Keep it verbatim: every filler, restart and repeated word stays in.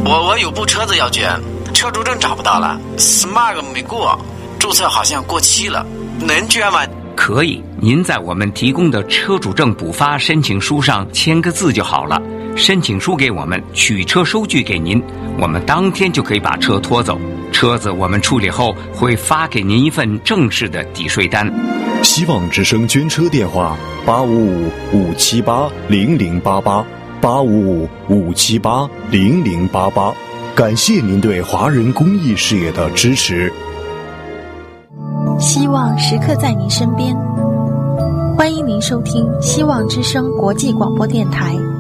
我我有部车子要捐，车主证找不到了 ，smart 没过，注册好像过期了，能捐吗？ 可以，您在我们提供的车主证补发申请书上签个字就好了，申请书给我们，取车收据给您，我们当天就可以把车拖走。车子我们处理后会发给您一份正式的抵税单。 希望之声捐车电话：八五五五七八零零八八，八五五五七八零零八八。感谢您对华人公益事业的支持。 希望时刻在您身边，欢迎您收听希望之声国际广播电台。